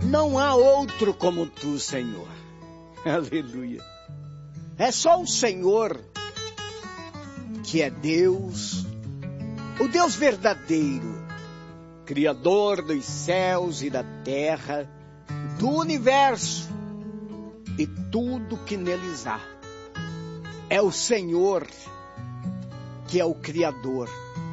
Não há outro como tu, Senhor. Aleluia. É só o Senhor que é Deus, o Deus verdadeiro, Criador dos céus e da terra, do universo e tudo que neles há. É o Senhor que é o Criador.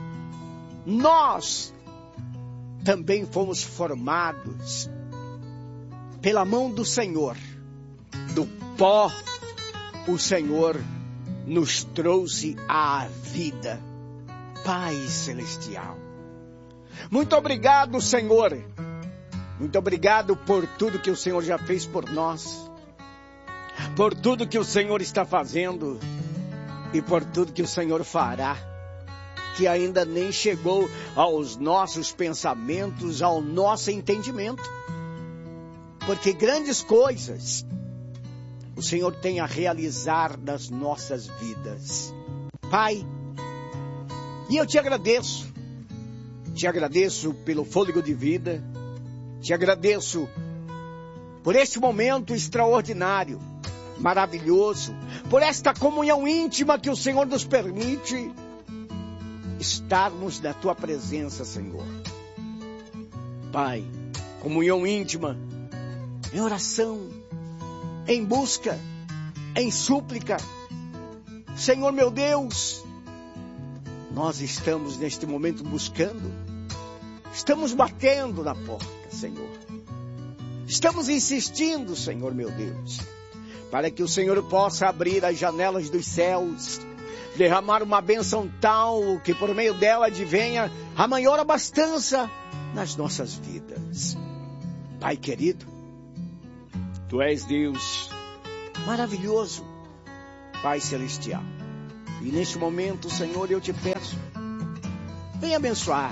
Nós também fomos formados pela mão do Senhor. Do pó, o Senhor nos trouxe à vida. Pai Celestial. Muito obrigado, Senhor. Muito obrigado por tudo que o Senhor já fez por nós. Por tudo que o Senhor está fazendo. E por tudo que o Senhor fará. Que ainda nem chegou aos nossos pensamentos, ao nosso entendimento. Porque grandes coisas o Senhor tem a realizar nas nossas vidas. Pai, e eu te agradeço. Te agradeço pelo fôlego de vida. Te agradeço por este momento extraordinário, maravilhoso, por esta comunhão íntima que o Senhor nos permite estarmos na tua presença, Senhor. Pai, comunhão íntima, em oração, em busca, em súplica. Senhor meu Deus, nós estamos neste momento buscando, estamos batendo na porta, Senhor. Estamos insistindo, Senhor meu Deus, para que o Senhor possa abrir as janelas dos céus, derramar uma bênção tal que por meio dela advenha a maior abastança nas nossas vidas. Pai querido, Tu és Deus maravilhoso, Pai Celestial. E neste momento, Senhor, eu te peço, vem abençoar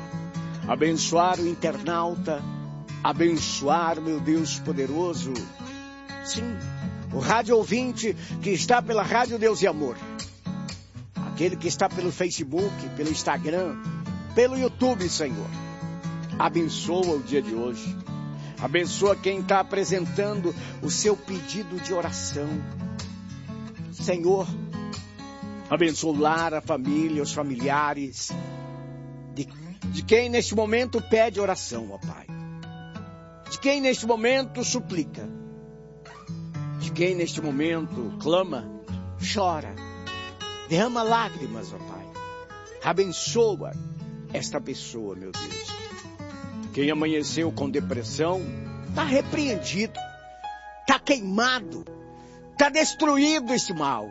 o internauta, abençoar, meu Deus poderoso, sim, o rádio ouvinte que está pela Rádio Deus e Amor, aquele que está pelo Facebook, pelo Instagram, pelo YouTube, Senhor. Abençoa o dia de hoje. Abençoa quem está apresentando o seu pedido de oração. Senhor, abençoa o lar, a família, os familiares de quem neste momento pede oração, ó Pai. De quem neste momento suplica. De quem neste momento clama, chora, derrama lágrimas, ó Pai. Abençoa esta pessoa, meu Deus. Quem amanheceu com depressão, está repreendido, está queimado, está destruído esse mal.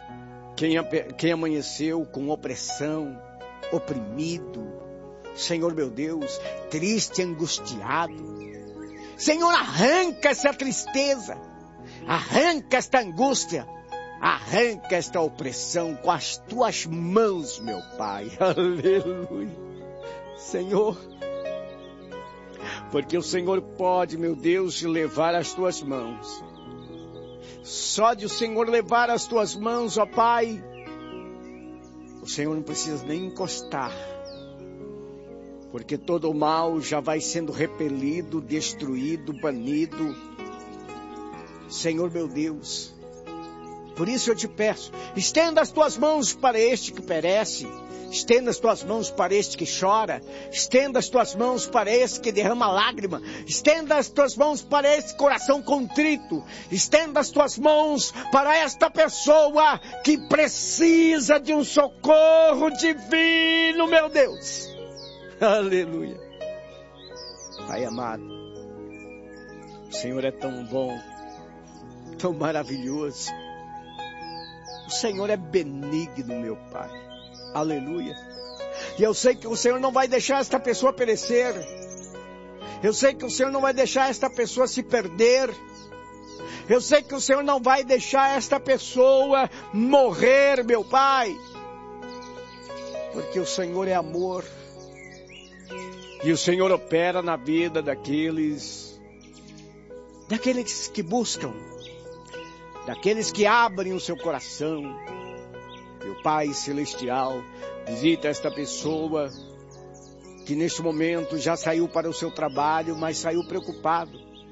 Quem amanheceu com opressão, oprimido, Senhor meu Deus, triste, angustiado, Senhor, arranca essa tristeza, arranca esta angústia, arranca esta opressão com as tuas mãos, meu Pai. Aleluia. Senhor, porque o Senhor pode, meu Deus, levar as tuas mãos. Só de o Senhor levar as tuas mãos, ó Pai, o Senhor não precisa nem encostar. Porque todo o mal já vai sendo repelido, destruído, banido. Senhor meu Deus, por isso eu te peço, estenda as tuas mãos para este que perece. Estenda as tuas mãos para este que chora. Estenda as tuas mãos para este que derrama lágrima. Estenda as tuas mãos para esse coração contrito. Estenda as tuas mãos para esta pessoa que precisa de um socorro divino, meu Deus. Aleluia. Pai amado, o Senhor é tão bom, tão maravilhoso. O Senhor é benigno, meu Pai. Aleluia. E eu sei que o Senhor não vai deixar esta pessoa perecer. Eu sei que o Senhor não vai deixar esta pessoa se perder. Eu sei que o Senhor não vai deixar esta pessoa morrer, meu Pai. Porque o Senhor é amor. E o Senhor opera na vida daqueles que buscam, daqueles que abrem o seu coração. Meu Pai Celestial, visita esta pessoa que neste momento já saiu para o seu trabalho, mas saiu preocupado.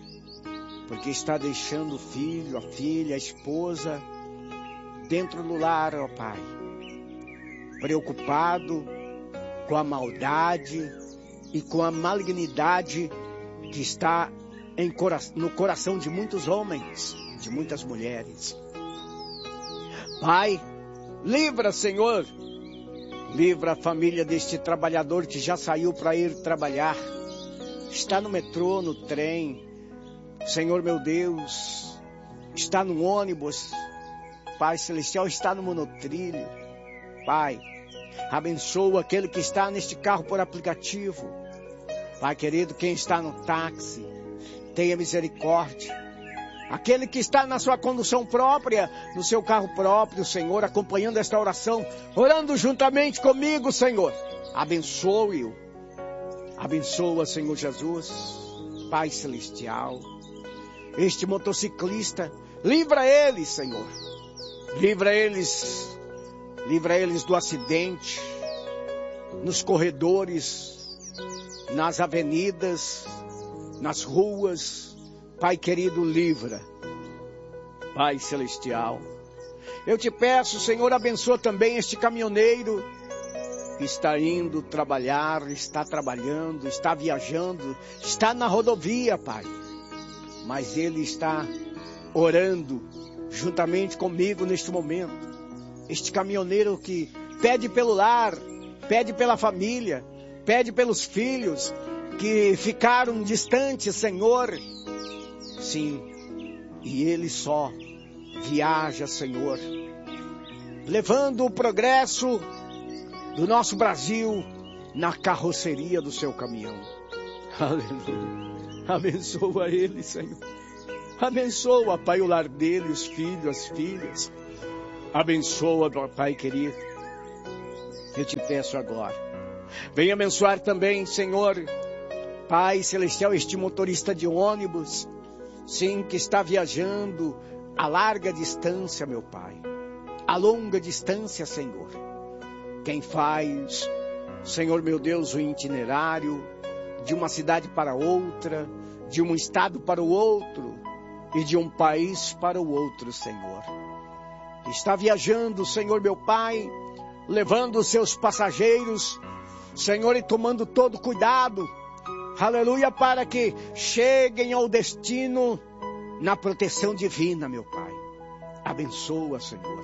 porque está deixando o filho, a filha, a esposa dentro do lar, ó Pai, preocupado com a maldade e com a malignidade que está no coração de muitos homens, de muitas mulheres. Pai, livra, Senhor, livra a família deste trabalhador que já saiu para ir trabalhar, está no metrô, no trem, Senhor meu Deus, está no ônibus, Pai Celestial, está no monotrilho. Pai, abençoa aquele que está neste carro por aplicativo. Pai querido, quem está no táxi, tenha misericórdia. Aquele que está na sua condução própria, no seu carro próprio, Senhor, acompanhando esta oração, orando juntamente comigo, Senhor, abençoe-o. Abençoa, Senhor Jesus, Pai Celestial. Este motociclista, livra eles, Senhor. Livra eles do acidente, nos corredores, nas avenidas, nas ruas. Pai querido, livra. Pai Celestial, eu te peço, Senhor, abençoa também este caminhoneiro que está indo trabalhar, está trabalhando, está viajando, está na rodovia, Pai. Mas ele está orando juntamente comigo neste momento. Este caminhoneiro que pede pelo lar, pede pela família, pede pelos filhos que ficaram distantes, Senhor. Sim, e ele só viaja, Senhor, levando o progresso do nosso Brasil na carroceria do seu caminhão. Aleluia. Abençoa ele, Senhor. Abençoa, Pai, o lar dele, os filhos, as filhas. Abençoa, Pai querido. Eu te peço agora. Venha abençoar também, Senhor, Pai Celestial, este motorista de ônibus. Sim, que está viajando a larga distância, meu Pai. A longa distância, Senhor. Quem faz, Senhor meu Deus, o itinerário de uma cidade para outra, de um estado para o outro e de um país para o outro, Senhor. Está viajando, Senhor meu Pai, levando os seus passageiros, Senhor, e tomando todo cuidado, aleluia, para que cheguem ao destino na proteção divina, meu Pai. Abençoa, Senhor.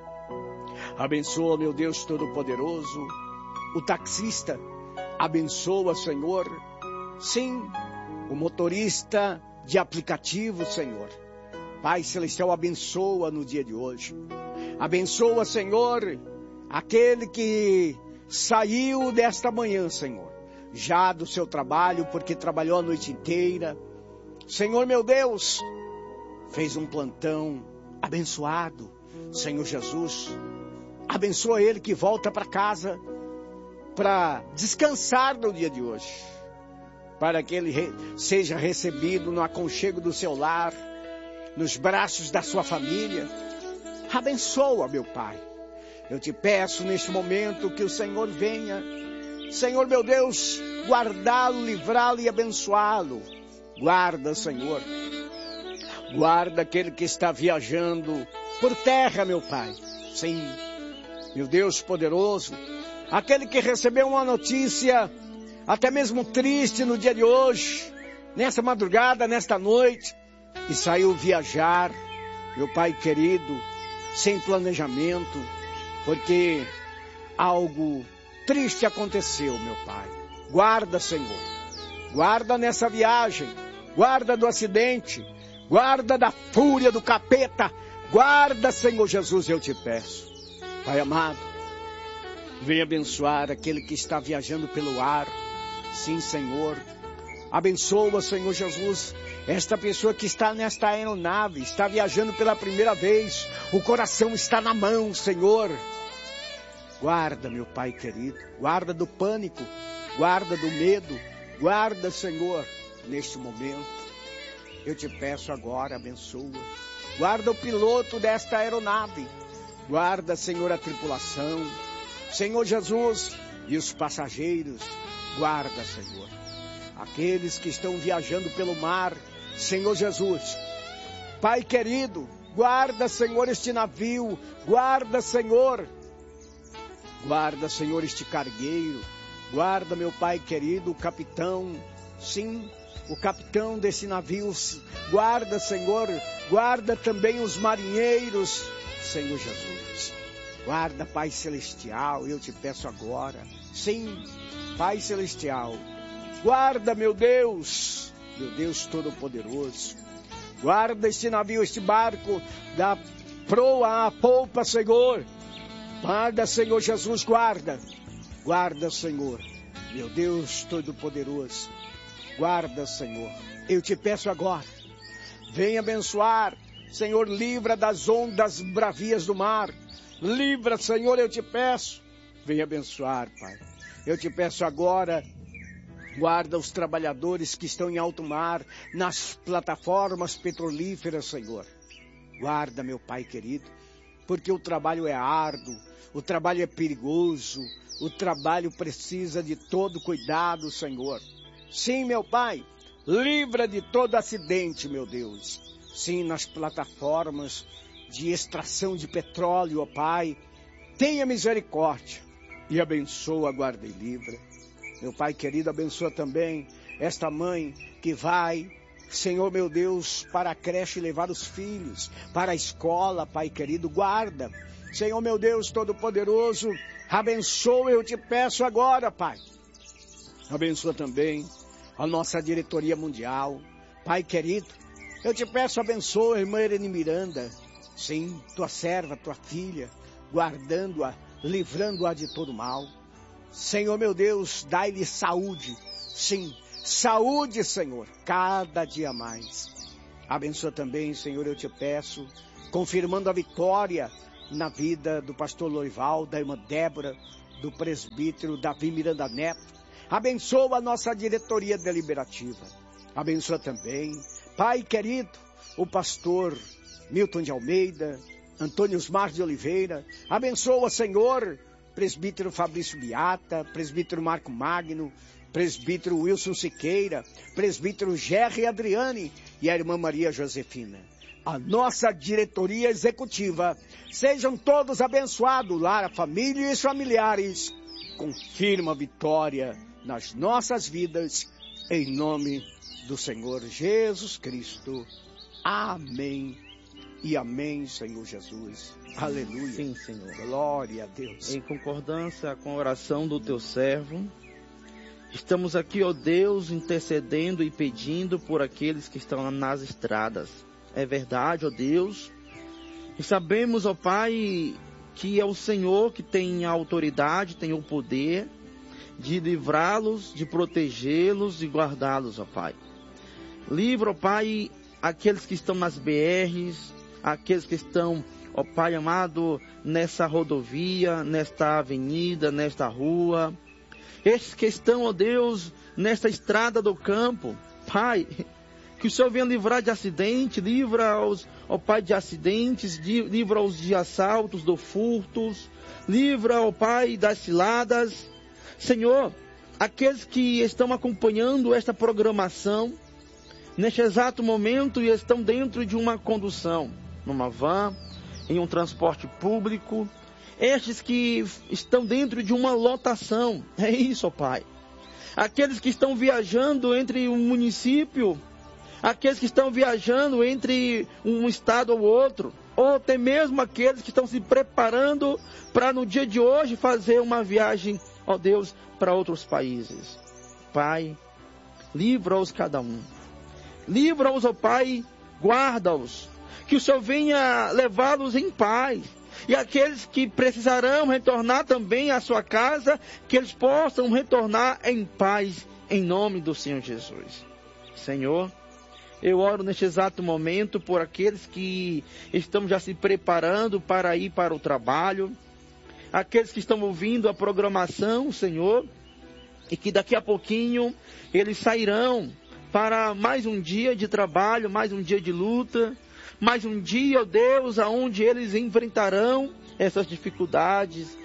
Abençoa, meu Deus Todo-Poderoso, o taxista. Abençoa, Senhor. Sim, o motorista de aplicativo, Senhor. Pai Celestial, abençoa no dia de hoje. Abençoa, Senhor, aquele que saiu desta manhã, Senhor, já do seu trabalho, porque trabalhou a noite inteira. Senhor meu Deus, fez um plantão abençoado. Senhor Jesus, abençoa ele que volta para casa para descansar no dia de hoje, para que ele seja recebido no aconchego do seu lar, nos braços da sua família. Abençoa, meu Pai. Eu te peço neste momento que o Senhor venha, Senhor meu Deus, guardá-lo, livrá-lo e abençoá-lo. Guarda, Senhor. Guarda aquele que está viajando por terra, meu Pai. Sim, meu Deus poderoso. Aquele que recebeu uma notícia, até mesmo triste no dia de hoje, nessa madrugada, nesta noite, e saiu viajar, meu Pai querido, sem planejamento, porque algo triste aconteceu, meu Pai. Guarda, Senhor. Guarda nessa viagem. Guarda do acidente. Guarda da fúria do capeta. Guarda, Senhor Jesus, eu te peço. Pai amado, venha abençoar aquele que está viajando pelo ar. Sim, Senhor. Abençoa, Senhor Jesus, esta pessoa que está nesta aeronave, está viajando pela primeira vez. O coração está na mão, Senhor. Guarda, meu Pai querido. Guarda do pânico. Guarda do medo. Guarda, Senhor, neste momento. Eu te peço agora, abençoa. Guarda o piloto desta aeronave. Guarda, Senhor, a tripulação. Senhor Jesus, e os passageiros. Guarda, Senhor. Aqueles que estão viajando pelo mar, Senhor Jesus. Pai querido, guarda, Senhor, este navio. Guarda, Senhor. Guarda, Senhor, este cargueiro. Guarda, meu Pai querido, o capitão. Sim, o capitão desse navio. Guarda, Senhor. Guarda também os marinheiros, Senhor Jesus. Guarda, Pai Celestial, eu te peço agora. Sim, Pai Celestial. Guarda, meu Deus Todo-Poderoso. Guarda este navio, este barco, da proa à polpa, Senhor. Guarda, Senhor Jesus, guarda. Guarda, Senhor, meu Deus Todo-Poderoso. Guarda, Senhor. Eu te peço agora. Venha abençoar. Senhor, livra das ondas bravias do mar. Livra, Senhor, eu te peço. Venha abençoar, Pai. Eu te peço agora. Guarda os trabalhadores que estão em alto mar, nas plataformas petrolíferas, Senhor. Guarda, meu Pai querido, porque o trabalho é árduo, o trabalho é perigoso, o trabalho precisa de todo cuidado, Senhor. Sim, meu Pai, livra de todo acidente, meu Deus. Sim, nas plataformas de extração de petróleo, ó Pai, tenha misericórdia e abençoa, guarda e livra. Meu Pai querido, abençoa também esta mãe que vai, Senhor meu Deus, para a creche levar os filhos, para a escola, Pai querido, guarda. Senhor meu Deus Todo-Poderoso, abençoa, eu te peço agora, Pai. Abençoa também a nossa diretoria mundial. Pai querido, eu te peço, abençoa a irmã Irene Miranda. Sim, tua serva, tua filha, guardando-a, livrando-a de todo mal. Senhor meu Deus, dai-lhe saúde. Sim, saúde, Senhor, cada dia mais. Abençoa também, Senhor, eu te peço, confirmando a vitória na vida do pastor Loival, da irmã Débora, do presbítero Davi Miranda Neto. Abençoa a nossa diretoria deliberativa. Abençoa também, Pai querido, o pastor Milton de Almeida, Antônio Osmar de Oliveira. Abençoa, Senhor, presbítero Fabrício Beata, presbítero Marco Magno, presbítero Wilson Siqueira, presbítero Gerry Adriane e a irmã Maria Josefina. A nossa diretoria executiva, sejam todos abençoados, lar, a família e os familiares. Confirma a vitória nas nossas vidas, em nome do Senhor Jesus Cristo. Amém. E amém, Senhor Jesus. Aleluia. Sim, Senhor. Glória a Deus. Em concordância com a oração do teu servo, estamos aqui, ó Deus, intercedendo e pedindo por aqueles que estão nas estradas. É verdade, ó Deus. E sabemos, ó Pai, que é o Senhor que tem a autoridade, tem o poder de livrá-los, de protegê-los e guardá-los, ó Pai. Livra, ó Pai, aqueles que estão nas BRs, aqueles que estão, ó Pai amado, nessa rodovia, nesta avenida, nesta rua. Estes que estão, ó Deus, nesta estrada do campo. Pai, que o Senhor venha livrar de acidente, livra-os, ó Pai, de acidentes, livra-os de assaltos, de furtos, livra, ó Pai, das ciladas. Senhor, aqueles que estão acompanhando esta programação, neste exato momento, e estão dentro de uma condução, numa van, em um transporte público, estes que estão dentro de uma lotação, é isso, ó Pai. Aqueles que estão viajando entre um município, aqueles que estão viajando entre um estado ou outro, ou até mesmo aqueles que estão se preparando para no dia de hoje fazer uma viagem, ó Deus, para outros países. Pai, livra-os cada um. Livra-os, ó Pai, guarda-os. Que o Senhor venha levá-los em paz. E aqueles que precisarão retornar também à sua casa, que eles possam retornar em paz, em nome do Senhor Jesus. Senhor, eu oro neste exato momento por aqueles que estão já se preparando para ir para o trabalho, aqueles que estão ouvindo a programação, Senhor, e que daqui a pouquinho eles sairão para mais um dia de trabalho, mais um dia de luta, mais um dia, ó Deus, aonde eles enfrentarão essas dificuldades,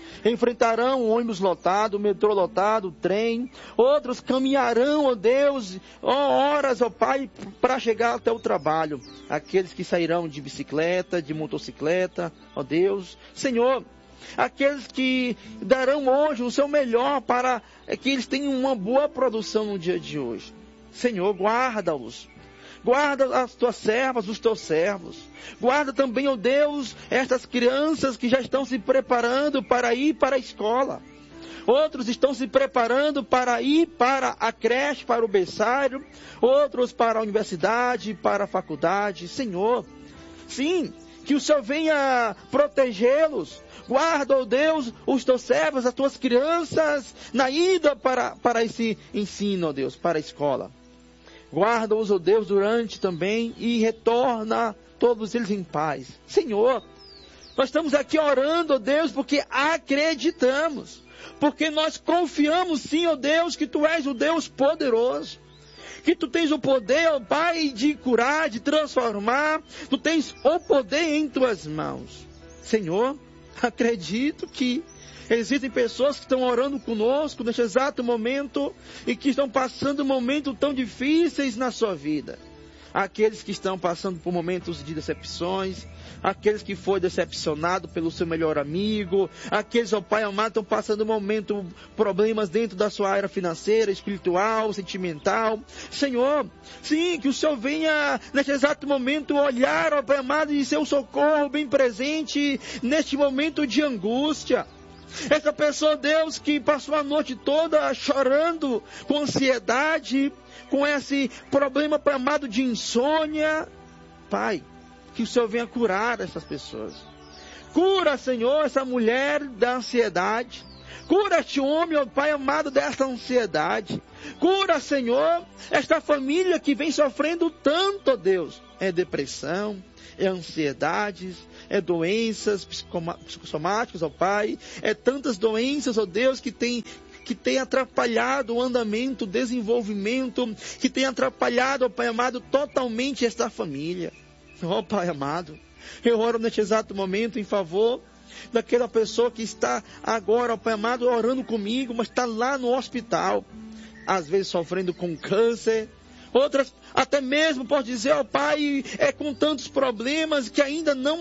enfrentarão o ônibus lotado, o metrô lotado, o trem. Outros caminharão, ó Deus, horas, ó Pai, para chegar até o trabalho. Aqueles que sairão de bicicleta, de motocicleta, ó Deus. Senhor, aqueles que darão hoje o seu melhor para que eles tenham uma boa produção no dia de hoje. Senhor, guarda-os. Guarda as tuas servas, os teus servos. Guarda também, ó Deus, estas crianças que já estão se preparando para ir para a escola. Outros estão se preparando para ir para a creche, para o berçário. Outros para a universidade, para a faculdade. Senhor, sim, que o Senhor venha protegê-los. Guarda, ó Deus, os teus servos, as tuas crianças, na ida para esse ensino, ó Deus, para a escola. Guarda-os, ó Deus, durante também e retorna todos eles em paz. Senhor, nós estamos aqui orando, ó Deus, porque acreditamos. Porque nós confiamos sim, ó Deus, que Tu és o Deus poderoso. Que Tu tens o poder, ó Pai, de curar, de transformar. Tu tens o poder em Tuas mãos. Senhor, acredito que existem pessoas que estão orando conosco neste exato momento e que estão passando momentos tão difíceis na sua vida. Aqueles que estão passando por momentos de decepções, aqueles que foram decepcionados pelo seu melhor amigo, aqueles, ó Pai amado, estão passando problemas dentro da sua área financeira, espiritual, sentimental. Senhor, sim, que o Senhor venha neste exato momento olhar, ó Pai amado, e ser o socorro bem presente neste momento de angústia. Essa pessoa, Deus, que passou a noite toda chorando, com ansiedade, com esse problema, Pai amado, de insônia. Pai, que o Senhor venha curar essas pessoas. Cura, Senhor, essa mulher da ansiedade. Cura este homem, ó Pai amado, dessa ansiedade. Cura, Senhor, esta família que vem sofrendo tanto, ó Deus. É depressão, é ansiedades, é doenças psicossomáticas, ó Pai. É tantas doenças, ó Deus, que tem atrapalhado o andamento, o desenvolvimento, que tem atrapalhado, ó Pai amado, totalmente esta família. Ó Pai amado, eu oro neste exato momento em favor daquela pessoa que está agora, ó Pai amado, orando comigo, mas está lá no hospital, às vezes sofrendo com câncer. Outras, até mesmo, posso dizer, ó Pai, com tantos problemas que ainda não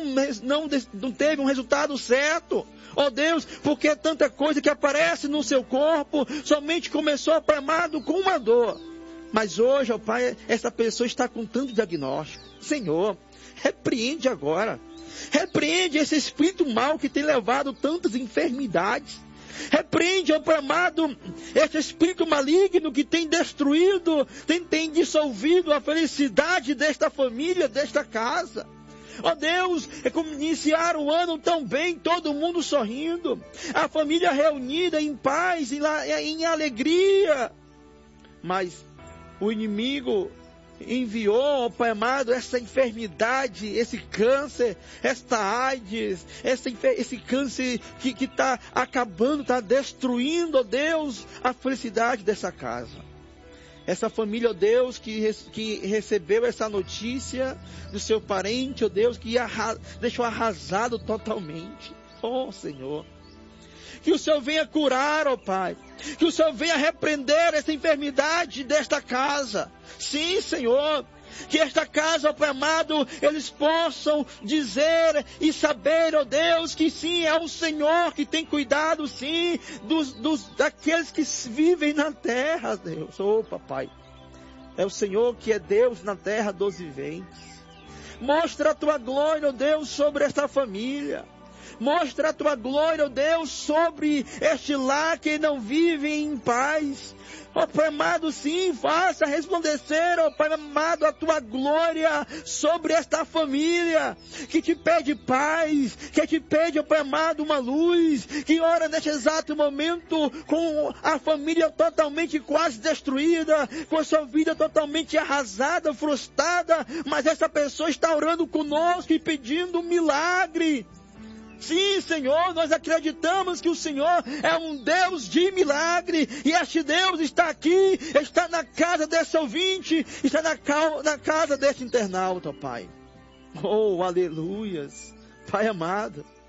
teve um resultado certo. Ó Deus, porque é tanta coisa que aparece no seu corpo, somente começou, ó Pai amado, com uma dor. Mas hoje, ó Pai, essa pessoa está com tanto diagnóstico. Senhor, repreende agora. Repreende esse espírito mau que tem levado tantas enfermidades. Repreende, ó Pai amado, esse espírito maligno que tem destruído, tem dissolvido a felicidade desta família, desta casa. Ó Deus, é como iniciar o ano tão bem, todo mundo sorrindo, a família reunida em paz, em alegria. Mas o inimigo enviou, ó Pai amado, essa enfermidade, esse câncer, esta AIDS, esse câncer que está acabando, está destruindo, ó Deus, a felicidade dessa casa. Essa família, ó Deus, que recebeu essa notícia do seu parente, ó Deus, que deixou arrasado totalmente. Oh Senhor, que o Senhor venha curar, ó Pai. Que o Senhor venha repreender essa enfermidade desta casa. Sim, Senhor. Que esta casa, ó Pai amado, eles possam dizer e saber, ó Deus, que sim, é o Senhor que tem cuidado, sim, daqueles que vivem na terra, Deus. Oh, Papai. É o Senhor que é Deus na terra dos viventes. Mostra a Tua glória, ó Deus, sobre esta família. Mostra a Tua glória, ó Deus, sobre este lar que não vive em paz. Ó Pai amado, sim, faça resplandecer, ó Pai amado, a Tua glória sobre esta família, que te pede paz, que te pede, ó Pai amado, uma luz, que ora neste exato momento com a família totalmente quase destruída, com a sua vida totalmente arrasada, frustrada, mas essa pessoa está orando conosco e pedindo um milagre. Sim, Senhor, nós acreditamos que o Senhor é um Deus de milagre, e este Deus está aqui, está na casa desse ouvinte, está na casa desse internauta, Pai. Oh, aleluias, Pai amado.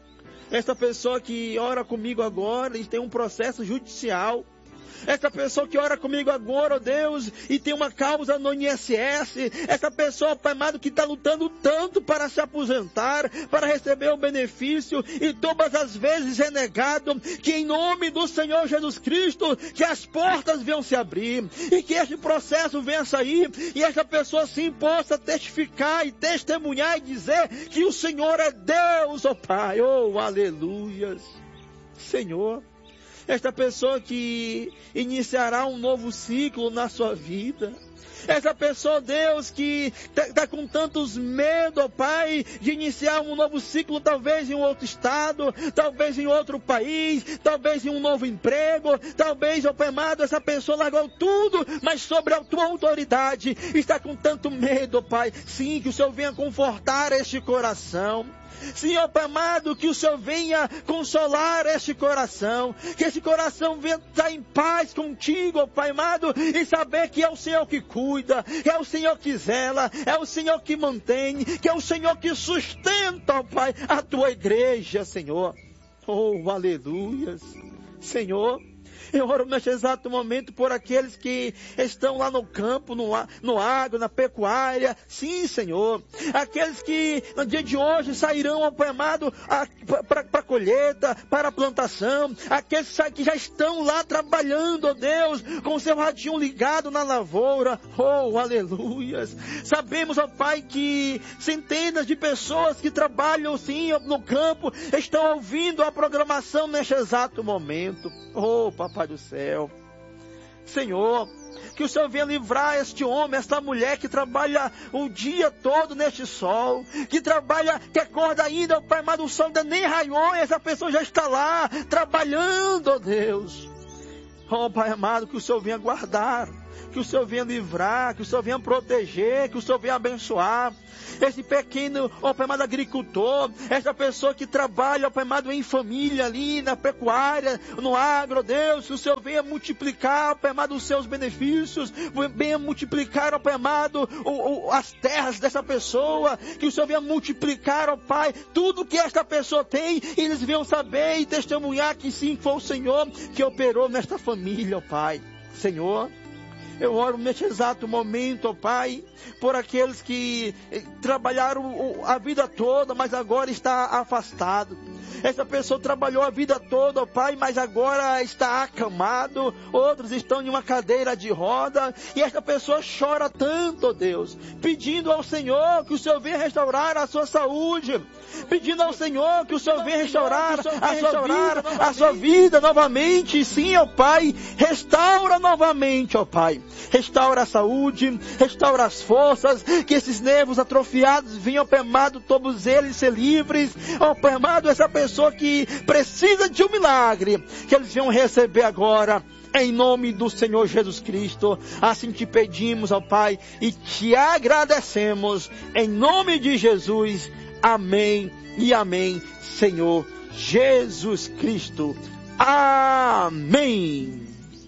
Esta pessoa que ora comigo agora e tem um processo judicial. Essa pessoa que ora comigo agora, ó Deus, e tem uma causa no INSS. Essa pessoa, Pai amado, que está lutando tanto para se aposentar, para receber o benefício, e todas as vezes é negado, que em nome do Senhor Jesus Cristo, que as portas venham se abrir, e que este processo venha sair, e essa pessoa sim possa testificar e testemunhar e dizer que o Senhor é Deus, ó Pai. Oh, aleluias. Senhor, esta pessoa que iniciará um novo ciclo na sua vida. Essa pessoa, Deus, que está com tantos medos, ó Pai, de iniciar um novo ciclo, talvez em um outro estado, talvez em outro país, talvez em um novo emprego, talvez, ó Pai amado, essa pessoa largou tudo, mas sobre a tua autoridade, está com tanto medo, ó Pai. Sim, que o Senhor venha confortar este coração. Senhor Pai amado, que o Senhor venha consolar este coração, que esse coração venha estar em paz contigo, ó Pai amado, e saber que é o Senhor que cuida, é o Senhor que zela, é o Senhor que mantém, que é o Senhor que sustenta, ó Pai, a tua igreja, Senhor. Oh, aleluias. Senhor, eu oro neste exato momento por aqueles que estão lá no campo, no agro, na pecuária. Sim, Senhor. Aqueles que no dia de hoje sairão, ó Pai amado, para a colheita, para a plantação. Aqueles que já estão lá trabalhando, ó Deus, com o seu radinho ligado na lavoura. Oh, aleluias. Sabemos, ó Pai, que centenas de pessoas que trabalham, sim, no campo, estão ouvindo a programação neste exato momento. Oh, Papai do céu. Senhor, que o Senhor venha livrar este homem, esta mulher que trabalha o dia todo neste sol, que trabalha, que acorda ainda, Pai amado, o sol ainda nem raiou, e essa pessoa já está lá, trabalhando, ó Deus. Oh, Pai amado, que o Senhor venha guardar, que o Senhor venha livrar, que o Senhor venha proteger, que o Senhor venha abençoar. Esse pequeno, ó Pai amado, agricultor, essa pessoa que trabalha, ó Pai amado, em família ali, na pecuária, no agro, Deus, que o Senhor venha multiplicar, ó Pai amado, os seus benefícios, venha multiplicar, ó Pai amado, as terras dessa pessoa, que o Senhor venha multiplicar, ó Pai, tudo que esta pessoa tem, e eles venham saber e testemunhar que sim, foi o Senhor que operou nesta família, ó Pai. Senhor, eu oro neste exato momento, ó Pai, por aqueles que trabalharam a vida toda, mas agora está afastado. Essa pessoa trabalhou a vida toda, ó Pai, mas agora está acamado. Outros estão em uma cadeira de roda. E essa pessoa chora tanto, ó Deus, pedindo ao Senhor que o Senhor venha restaurar a sua saúde. Pedindo ao Senhor que o Senhor venha restaurar a sua vida novamente. Sim, ó Pai, restaura novamente, ó Pai. Restaura a saúde, restaura as forças, que esses nervos atrofiados venham, Pai amado, todos eles ser livres. Ó Pai amado, essa pessoa que precisa de um milagre, que eles venham receber agora, em nome do Senhor Jesus Cristo. Assim te pedimos, ó Pai, e te agradecemos, em nome de Jesus. Amém e amém, Senhor Jesus Cristo. Amém.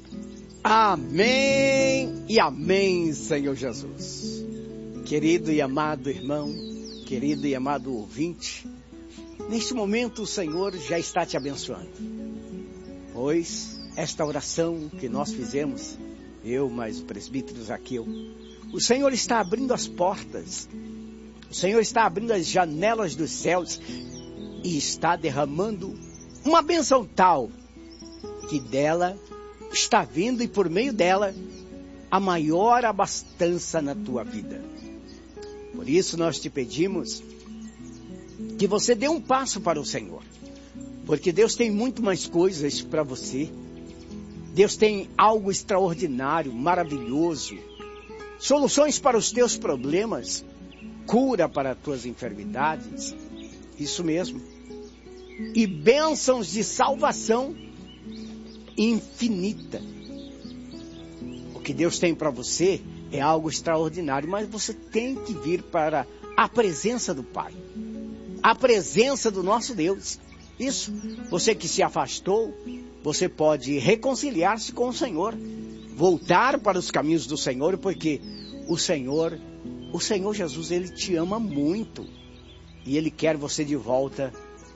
Amém e amém, Senhor Jesus. Querido e amado irmão, querido e amado ouvinte, neste momento o Senhor já está te abençoando, pois esta oração que nós fizemos, eu mais o presbítero Zaqueu, o Senhor está abrindo as portas, o Senhor está abrindo as janelas dos céus e está derramando uma bênção tal que dela está vindo, e por meio dela, a maior abastança na tua vida. Por isso nós te pedimos que você dê um passo para o Senhor, porque Deus tem muito mais coisas para você. Deus tem algo extraordinário, maravilhoso, soluções para os teus problemas, cura para as tuas enfermidades, isso mesmo, e bênçãos de salvação infinita. O que Deus tem para você é algo extraordinário, mas você tem que vir para a presença do Pai, a presença do nosso Deus. Isso, você que se afastou, você pode reconciliar-se com o Senhor, voltar para os caminhos do Senhor, porque o Senhor Jesus, Ele te ama muito, e Ele quer você de volta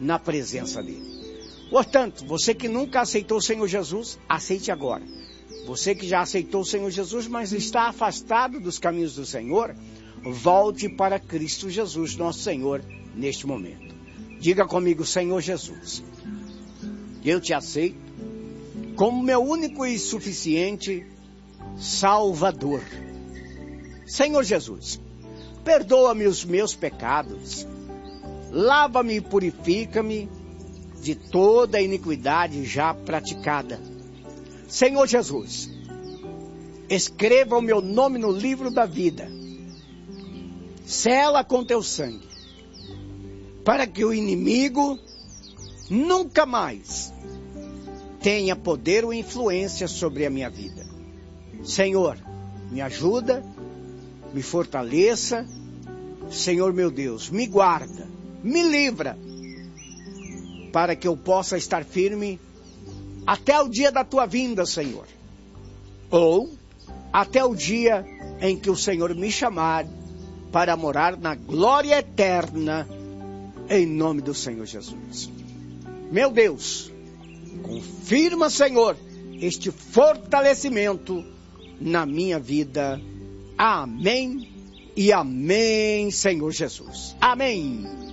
na presença dele. Portanto, você que nunca aceitou o Senhor Jesus, aceite agora. Você que já aceitou o Senhor Jesus, mas está afastado dos caminhos do Senhor, volte para Cristo Jesus, nosso Senhor, neste momento. Diga comigo: Senhor Jesus, eu te aceito como meu único e suficiente Salvador. Senhor Jesus, perdoa-me os meus pecados, lava-me e purifica-me de toda a iniquidade já praticada. Senhor Jesus, escreva o meu nome no livro da vida, sela com teu sangue, para que o inimigo nunca mais tenha poder ou influência sobre a minha vida. Senhor, me ajuda, me fortaleça. Senhor meu Deus, me guarda, me livra, para que eu possa estar firme até o dia da tua vinda, Senhor. Ou até o dia em que o Senhor me chamar para morar na glória eterna, em nome do Senhor Jesus. Meu Deus, confirma, Senhor, este fortalecimento na minha vida. Amém e amém, Senhor Jesus. Amém.